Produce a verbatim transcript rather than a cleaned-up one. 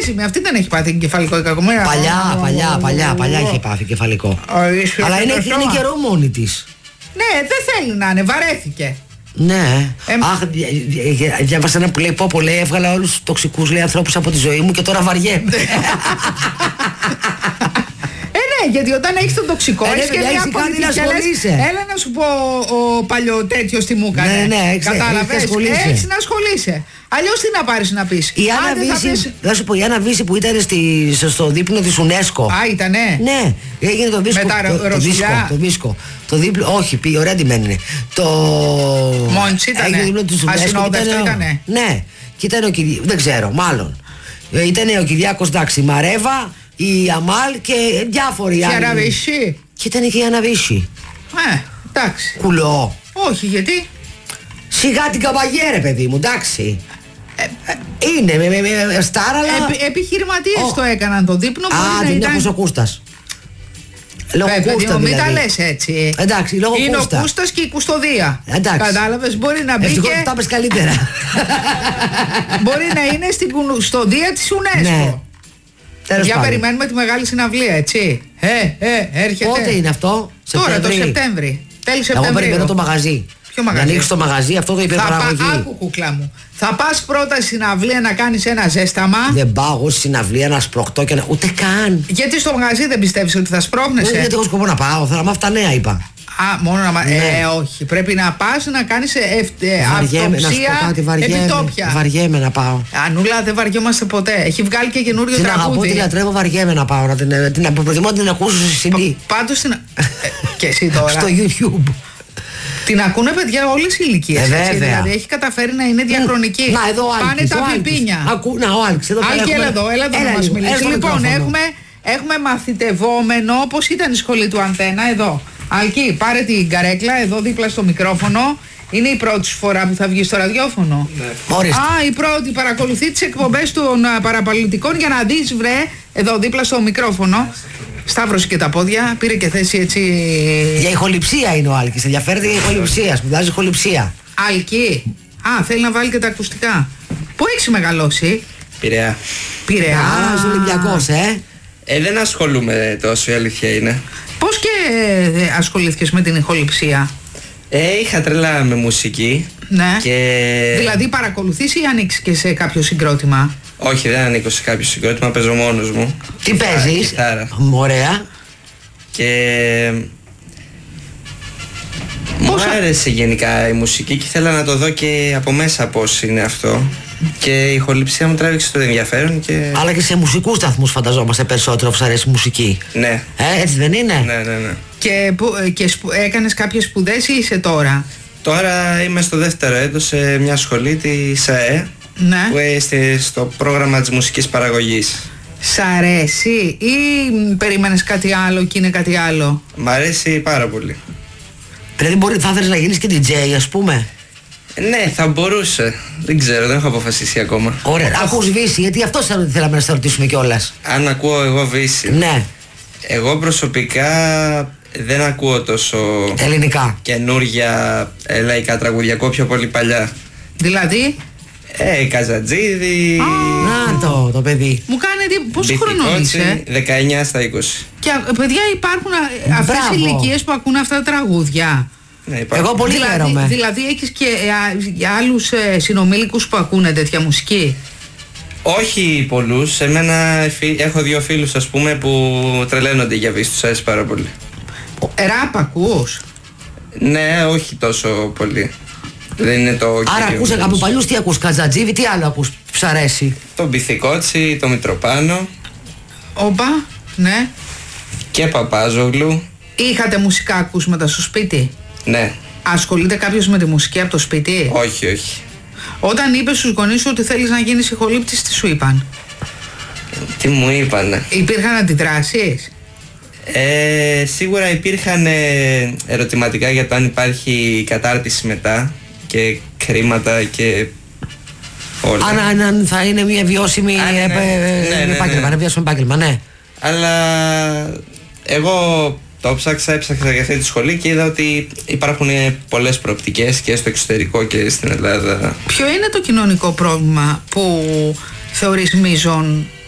κρίσιμη. Αυτή δεν έχει πάθει εγκεφαλικό η κακομοίρα. Παλιά, παλιά, παλιά, παλιά είχε πάθει εγκεφαλικό. Αλλά είναι καιρό μόνη της. Ναι, δεν θέλει να είναι, βαρέθηκε. Ναι. Ε, Αχ, διάβασα ένα που λέει: Πω, πω, λέει, έβγαλα όλους τους τοξικούς, λέει, ανθρώπους από τη ζωή μου και τώρα βαριέμαι. Ναι, γιατί όταν έχεις τον τοξικό, ε, έχεις και μια πολιτική. Έλα να σου πω ο παλιό τέτοιος τι μου έκανε. Ναι, ναι, κατάλαβες. Έχεις να ασχολείσαι. Αλλιώς τι να πάρεις να πεις. Η Άννα Βύση, θα σου πω, η Άννα Βύση που ήταν στη, στο δείπνο της UNESCO. Α, ήτανε. Ναι, έγινε το δίσκο. Με τα το, το δίσκο, το δίσκο. Το δείπνο, όχι, πει, ωραία ντυμένη είναι. Το. Μόνης ήτανε. Ασυνόδευτο ήτανε. Ναι, και ήταν ο Κυριάκος, δεν ξέρω, μάλλον. Ήτανε ο Κυριάκος, εντάξει, η Μαρέβα, η Αμάλ και διάφοροι και άλλοι. Και η Αναβύση. Και ήταν και η Αναβύση. Ε, εντάξει. Κουλό. Όχι, γιατί. Σιγά την καμπαγιέρε, παιδί μου, εντάξει. Ε, ε, είναι με, με, με στάρα, αλλά. Επι, επιχειρηματίες oh. το έκαναν το δείπνο. Α, την ήταν... ο Κούστας. Λόγω Βέβαια, Κούστα, μην δηλαδή. τα λες έτσι. Εντάξει, λόγω είναι Κούστα. Ο Κούστας και η κουστοδία. Εντάξει. Κατάλαβες, μπορεί να μπει. Ευτυχώς και... τα πες καλύτερα. Μπορεί να είναι στην κουστοδία της UNESCO. Ναι. Τέλος Για πάντων. περιμένουμε τη μεγάλη συναυλία, έτσι. Ε, ε, έρχεται. Πότε είναι αυτό, Τώρα, το Σεπτέμβρη. Τέλη Σεπτεμβρίου. Εγώ περιμένω το μαγαζί. Ποιο μαγαζί? Να ανοίξει το μαγαζί, αυτό το υπερπαραγωγή. Θα πά, άκου κουκλά μου. Θα πας πρώτα στη συναυλία να κάνεις ένα ζέσταμα. Δεν πάω εγώ στη συναυλία να σπρωχτώ και να. Ούτε καν. Γιατί στο μαγαζί δεν πιστεύεις ότι θα σπρώχνεσαι? Δεν, γιατί έχω σκοπό να πάω. Θέλω να αυτά νέα, είπα. Α, μόνο να. Ναι. Ε, όχι. Πρέπει να πας να κάνεις αυτοψία επιτόπια. Βαριέμαι να πάω. Ανούλα, δεν βαριόμαστε ποτέ. Έχει βγάλει και καινούριο την τραγούδι. Την αγαπώ, τη λατρεύω, βαριέμαι να πάω. Να την, την προτιμώ την ακούσω σε σι ντι. Πάντως την. Και εσύ τώρα. Στο YouTube. Την ακούνε παιδιά όλες οι ηλικίες. Ε, δηλαδή έχει καταφέρει να είναι διαχρονική. Να, εδώ ο Άλκης. Πάνε τα πιπίνια. Ακού, να, ο Άλκης. Εδώ Άλκη, έλα εδώ, έλα εδώ να μας μιλήσει. Λοιπόν, έχουμε, έχουμε μαθητευόμενο, όπως ήταν η σχολή του Αντένα, εδώ. Άλκη, πάρε την καρέκλα, εδώ δίπλα στο μικρόφωνο. Είναι η πρώτη σου φορά που θα βγει στο ραδιόφωνο. Ναι. Α, η πρώτη. Παρακολουθεί τις εκπομπές των παραπαλληλτικών για να δεις, βρε, εδώ δίπλα στο μικρόφωνο. Σταύρωσε και τα πόδια, πήρε και θέση έτσι. Για ηχοληψία είναι ο Άλκης. Ενδιαφέρεται για ηχοληψία. Σπουδάζει ηχοληψία. Άλκη. Α, θέλει να βάλει και τα ακουστικά. Πού έχεις μεγαλώσει? Πειραιά. Πειραιά. Α, Ολυμπιακός, ε. Ε, δεν ασχολούμαι τόσο, η αλήθεια είναι. Πώς και ε, ασχολήθηκες με την ηχοληψία? Ε, είχα τρελά με μουσική. Ναι. Και... Δηλαδή παρακολουθείς ή ανοίξεις και σε κάποιο συγκρότημα? Όχι, δεν ανήκω σε κάποιο συγκρότημα, παίζω μόνος μου. Τι παίζεις? Ωραία. Και... Μου άρεσε γενικά η μουσική και ήθελα να το δω και από μέσα πώς είναι αυτό. Και η ηχοληψία μου τράβηξε το ενδιαφέρον και... Αλλά και σε μουσικούς σταθμούς φανταζόμαστε περισσότερο που σας αρέσει η μουσική. Ναι. Ε, έτσι δεν είναι? Ναι, ναι, ναι. Και, που, και σπου, έκανες κάποιες σπουδές ή είσαι τώρα? Τώρα είμαι στο δεύτερο έτος σε μια σχολή τη ΣΑΕ. Ναι. Που είστε στο πρόγραμμα της μουσικής παραγωγής. Σ' αρέσει ή περίμενες κάτι άλλο και είναι κάτι άλλο? Μ' αρέσει πάρα πολύ. Δηλαδή μπορεί, θα ήθελες να γίνεις και ντι τζέι, ας πούμε? Ναι, θα μπορούσε. Δεν ξέρω, δεν έχω αποφασίσει ακόμα. Ωραία. Ακούς Βύση, γιατί αυτό θέλαμε να σε ρωτήσουμε κιόλας. Αν ακούω εγώ Βύση? Ναι. Εγώ προσωπικά δεν ακούω τόσο ελληνικά καινούργια ε, λαϊκά τραγούδια, ακούω πιο πολύ παλιά. Δηλαδή? Ε, Καζατζίδη. Να το, το παιδί. Μου κάνει. Πόσο χρονών είσαι? δεκαεννιά στα είκοσι. Και παιδιά υπάρχουν αυτές οι ηλικίες που ακούν αυτά τα τραγούδια. Ναι, εγώ πολύ δηλαδή, χαίρομαι. Δηλαδή έχεις και ε, άλλους ε, συνομήλικους που ακούνε τέτοια μουσική? Όχι πολλούς. Εμένα έχω δύο φίλους, ας πούμε, που τρελαίνονται για Βύση, τους αρέσει πάρα πολύ. Ράπ ακούς? Ναι, όχι τόσο πολύ. Δεν είναι το. Άρα ακούς από παλιούς τι ακούς? Καζατζίδη, τι άλλο ακούς που σ' αρέσει? Το Μπιθικότσι, το Μητροπάνο. Όπα, ναι. Και Παπάζογλου. Είχατε μουσικά ακούσματα στο σπίτι? Ναι. Ασχολείται κάποιος με τη μουσική από το σπίτι? Όχι, όχι. Όταν είπες στους γονείς σου ότι θέλεις να γίνεις ηχολήπτης, τι σου είπαν? Τι μου είπανε? Υπήρχαν αντιδράσεις? Ε, σίγουρα υπήρχαν ε, ερωτηματικά για το αν υπάρχει κατάρτιση μετά και χρήματα και όλα. Αν, αν θα είναι μια βιώσιμη Α, ναι, επ, ναι, ναι, ναι, επάγγελμα, ναι. ένα βιώσιμο επάγγελμα, ναι. Αλλά εγώ το ψάξα, έψαξα για αυτή τη σχολή και είδα ότι υπάρχουν πολλές προοπτικές και στο εξωτερικό και στην Ελλάδα. Ποιο είναι το κοινωνικό πρόβλημα που θεωρείς μείζον